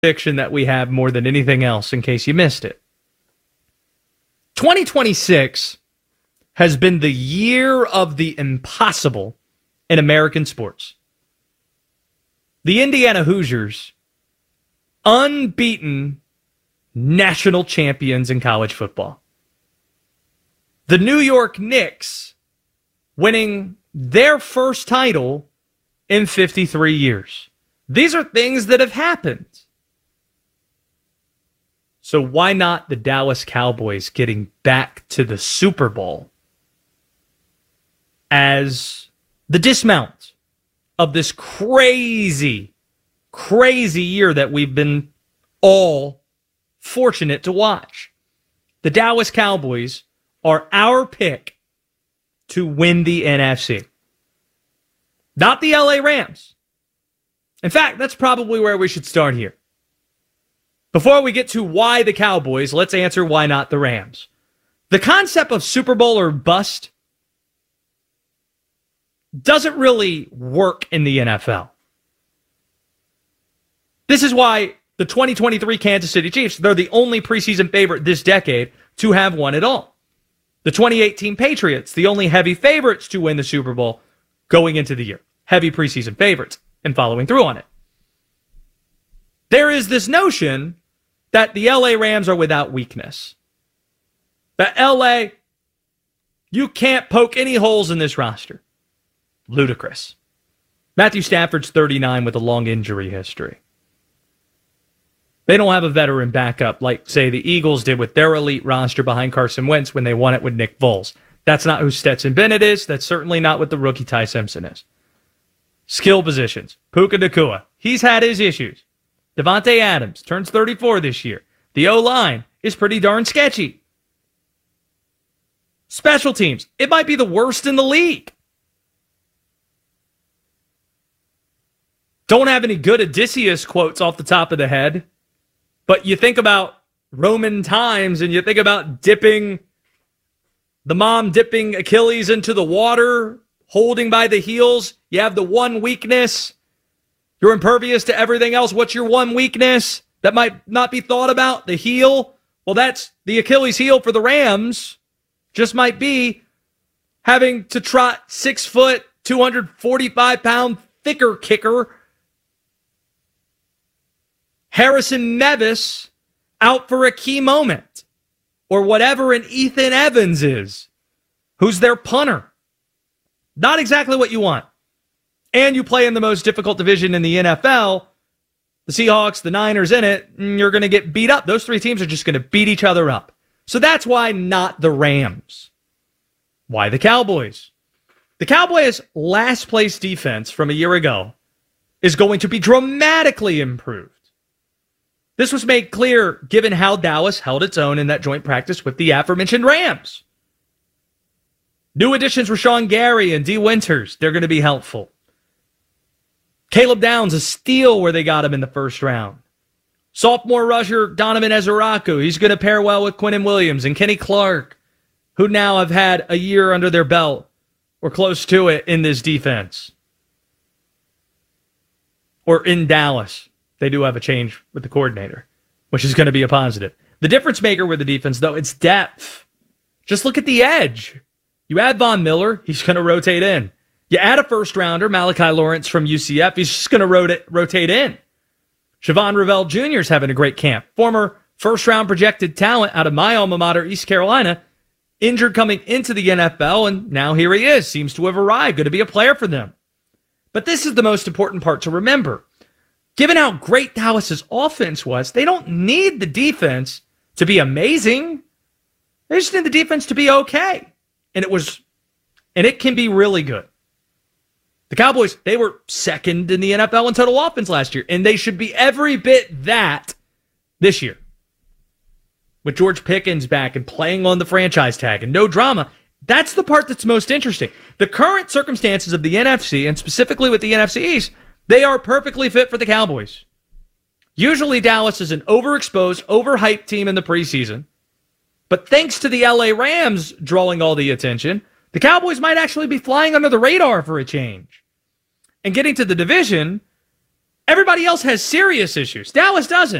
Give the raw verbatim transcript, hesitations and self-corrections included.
prediction that we have more than anything else in case you missed it. twenty twenty-six has been the year of the impossible in American sports. The Indiana Hoosiers, unbeaten national champions in college football. The New York Knicks winning their first title in fifty-three years. These are things that have happened. So why not the Dallas Cowboys getting back to the Super Bowl as the dismount of this crazy, crazy year that we've been all fortunate to watch? The Dallas Cowboys are our pick to win the N F C. Not the L A Rams. In fact, that's probably where we should start here. Before we get to why the Cowboys, let's answer why not the Rams. The concept of Super Bowl or bust doesn't really work in the N F L. This is why the twenty twenty-three Kansas City Chiefs, they're the only preseason favorite this decade to have won it all. The twenty eighteen Patriots, the only heavy favorites to win the Super Bowl going into the year. Heavy preseason favorites and following through on it. There is this notion that the L A Rams are without weakness. The L A, you can't poke any holes in this roster. Ludicrous. Matthew Stafford's thirty-nine with a long injury history. They don't have a veteran backup like, say, the Eagles did with their elite roster behind Carson Wentz when they won it with Nick Foles. That's not who Stetson Bennett is. That's certainly not what the rookie Ty Simpson is. Skill positions. Puka Nacua. He's had his issues. Devontae Adams turns thirty-four this year. The O-line is pretty darn sketchy. Special teams. It might be the worst in the league. Don't have any good Odysseus quotes off the top of the head. But you think about Roman times and you think about dipping, the mom dipping Achilles into the water, holding by the heels. You have the one weakness. You're impervious to everything else. What's your one weakness that might not be thought about? The heel. Well, that's the Achilles heel for the Rams. Just might be having to trot six foot, two hundred forty-five pound thicker kicker Harrison Mevis out for a key moment. Or whatever an Ethan Evans is, who's their punter. Not exactly what you want. And you play in the most difficult division in the N F L, the Seahawks, the Niners in it, and you're going to get beat up. Those three teams are just going to beat each other up. So that's why not the Rams. Why the Cowboys? The Cowboys' last place defense from a year ago is going to be dramatically improved. This was made clear given how Dallas held its own in that joint practice with the aforementioned Rams. New additions Rashawn Gary and Dee Winters, they're going to be helpful. Caleb Downs, a steal where they got him in the first round. Sophomore rusher Donovan Ezeraku, he's going to pair well with Quinnen Williams and Kenny Clark, who now have had a year under their belt or close to it in this defense. Or in Dallas. They do have a change with the coordinator, which is going to be a positive. The difference maker with the defense, though, it's depth. Just look at the edge. You add Von Miller, he's going to rotate in. You add a first-rounder, Malachi Lawrence from U C F, he's just going to rotate, rotate in. Siobhan Revell Junior is having a great camp. Former first-round projected talent out of my alma mater, East Carolina, injured coming into the N F L, and now here he is. Seems to have arrived. Going to be a player for them. But this is the most important part to remember. Given how great Dallas's offense was, they don't need the defense to be amazing. They just need the defense to be okay. And it was, and it can be really good. The Cowboys, they were second in the N F L in total offense last year, and they should be every bit that this year. With George Pickens back and playing on the franchise tag and no drama, that's the part that's most interesting. The current circumstances of the N F C, and specifically with the N F C East, they are perfectly fit for the Cowboys. Usually Dallas is an overexposed, overhyped team in the preseason. But thanks to the L A Rams drawing all the attention, the Cowboys might actually be flying under the radar for a change. And getting to the division, Everybody else has serious issues. Dallas doesn't.